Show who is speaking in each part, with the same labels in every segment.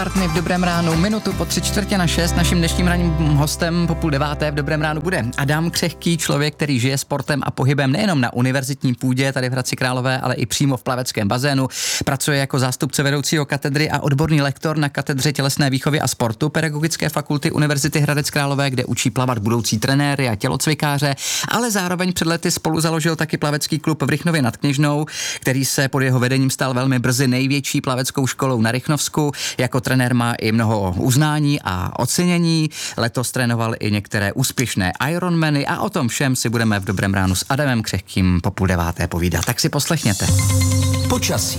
Speaker 1: Partny v Dobrém ránu, minutu po 3:45. Naším dnešním ranním hostem po 8:30 v Dobrém ránu bude Adam Křehký, člověk, který žije sportem a pohybem nejenom na univerzitní půdě tady v Hradci Králové, ale i přímo v plaveckém bazénu. Pracuje jako zástupce vedoucího katedry a odborný lektor na katedře tělesné výchovy a sportu Pedagogické fakulty Univerzity Hradec Králové, kde učí plavat budoucí trenéry a tělocvikáře, ale zároveň před lety spolu založil taky plavecký klub v Rychnově nad Kněžnou, který se pod jeho vedením stal velmi brzy největší plaveckou školou na Rychnovsku. Jako trenér má i mnoho uznání a ocenění. Letos trénoval i některé úspěšné Ironmany a o tom všem si budeme v Dobrém ránu s Adamem Křehkým po 8:30 povídat. Tak si poslechněte.
Speaker 2: Počasí.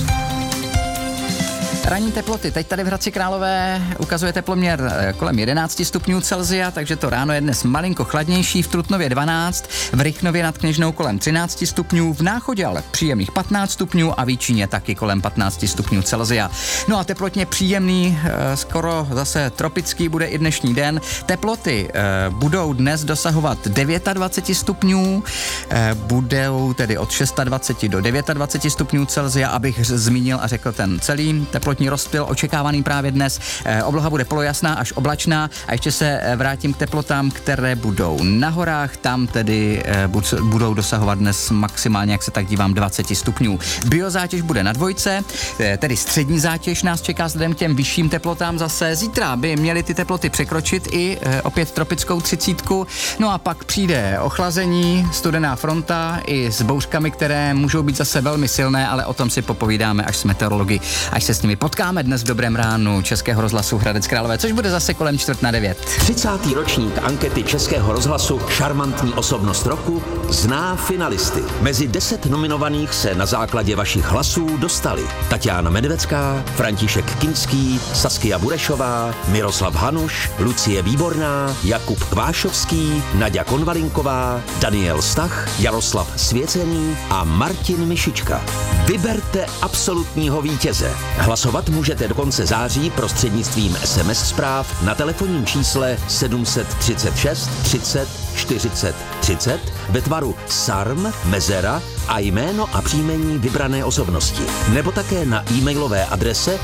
Speaker 1: Ranní teploty. Teď tady v Hradci Králové ukazuje teploměr kolem 11 stupňů Celsia, takže to ráno je dnes malinko chladnější, v Trutnově 12, v Rychnově nad Kněžnou kolem 13 stupňů, v Náchodě ale příjemných 15 stupňů a v Jíčíně taky kolem 15 stupňů Celsia. No a teplotně příjemný, skoro zase tropický bude i dnešní den. Teploty budou dnes dosahovat 29 stupňů, budou tedy od 26 do 29 stupňů Celsia, abych zmínil a řekl ten celý teplotní rozptyl očekávaný právě dnes. Obloha bude polojasná až oblačná a ještě se vrátím k teplotám, které budou na horách. Tam tedy budou dosahovat dnes maximálně, jak se tak dívám, 20 stupňů. Biozátěž bude na 2, tedy střední zátěž nás čeká vzhledem k těm vyšším teplotám zase. Zítra by měly ty teploty překročit i opět tropickou 30. No a pak přijde ochlazení, studená fronta i s bouřkami, které můžou být zase velmi silné, ale o tom si popovídáme až s meteorology, až se s nimi potkáme dnes v Dobrém ránu Českého rozhlasu Hradec Králové, což bude zase kolem 8:45.
Speaker 2: 30. ročník ankety Českého rozhlasu Šarmantní osobnost roku zná finalisty. Mezi 10 nominovaných se na základě vašich hlasů dostali Tatiana Medvecká, František Kinský, Saskia Burešová, Miroslav Hanuš, Lucie Výborná, Jakub Kvášovský, Naďa Konvalinková, Daniel Stach, Jaroslav Svěcený a Martin Mišička. Vyberte absolutního vítěze. Hlasovat můžete do konce září prostřednictvím SMS zpráv na telefonním čísle 736 30 40 30 ve tvaru SARM, mezera a jméno a příjmení vybrané osobnosti. Nebo také na e-mailové adrese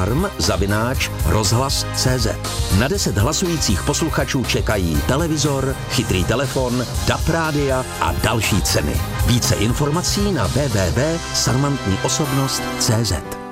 Speaker 2: sarm@rozhlas.cz. Na 10 hlasujících posluchačů čekají televizor, chytrý telefon, DAB rádia a další ceny. Více informací na www.sarmantniosobnost.cz.